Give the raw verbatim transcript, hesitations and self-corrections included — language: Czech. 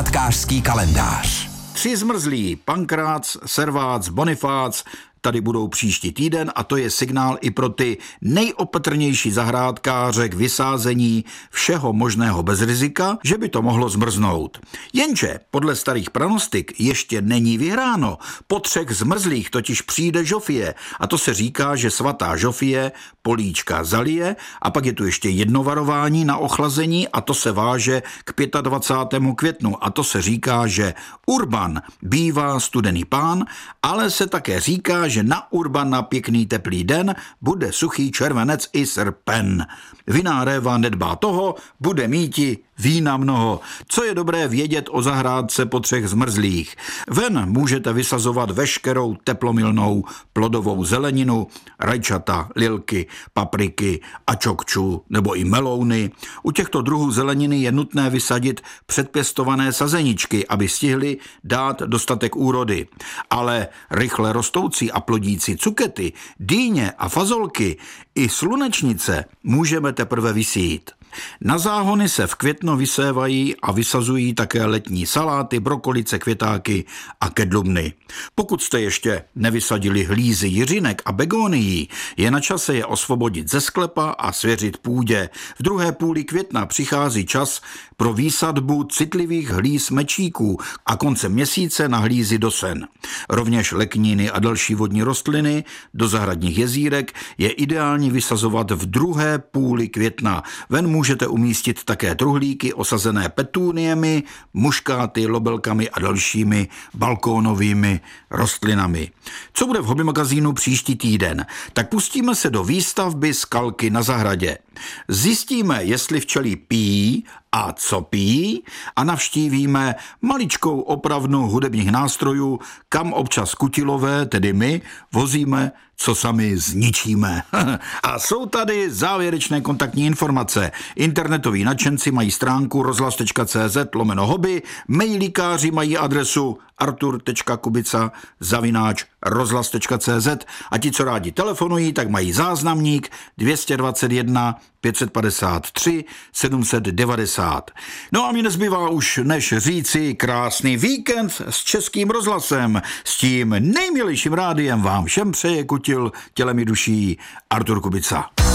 Zahrádkářský kalendář. Tři zmrzlí, Pankrác, Servác, Bonifác, tady budou příští týden a to je signál i pro ty nejopatrnější zahrádkáře k vysázení všeho možného bez rizika, že by to mohlo zmrznout. Jenže podle starých pranostik ještě není vyhráno. Po třech zmrzlých totiž přijde Žofie a to se říká, že svatá Žofie políčka zalije a pak je tu ještě jedno varování na ochlazení a to se váže k dvacátému pátého květnu a to se říká, že Urban bývá studený pán, ale se také říká, že na Urbana pěkný teplý den bude suchý červenec i srpen. Vinná réva nedbá toho, bude míti vína mnoho. Co je dobré vědět o zahrádce po třech zmrzlých? Ven můžete vysazovat veškerou teplomilnou plodovou zeleninu, rajčata, lilky, papriky, ačokču nebo i melouny. U těchto druhů zeleniny je nutné vysadit předpěstované sazeničky, aby stihly dát dostatek úrody. Ale rychle rostoucí a plodící cukety, dýně a fazolky i slunečnice můžeme teprve vysít. Na záhony se v květnu vysévají a vysazují také letní saláty, brokolice, květáky a kedlubny. Pokud jste ještě nevysadili hlízy jiřinek a begonií, je na čase je osvobodit ze sklepa a svěřit půdě. V druhé půli května přichází čas pro výsadbu citlivých hlíz mečíků a koncem měsíce na hlízy do sen. Rovněž lekniny a další vodní rostliny do zahradních jezírek je ideální vysazovat v druhé půli května. Ven můžete umístit také truhlíky osazené petuniemi, muškáty, lobelkami a dalšími balkónovými rostlinami. Co bude v Hobby magazínu příští týden? Tak pustíme se do výstavby skalky na zahradě. Zjistíme, jestli včely pijí a co pijí a navštívíme maličkou opravnu hudebních nástrojů, kam občas kutilové, tedy my, vozíme, co sami zničíme. A jsou tady závěrečné kontaktní informace. Internetoví nadšenci mají stránku rozhlas.cz lomeno hobby, mailíkáři mají adresu artur.kubica zavináč rozhlas.cz a ti, co rádi telefonují, tak mají záznamník dvě stě dvacet jedna pět set padesát tři sedm set devadesát. No a mi nezbývá už než říci krásný víkend s Českým rozhlasem. S tím nejmilejším rádiem vám všem přeje kutil tělem i duší Artur Kubica.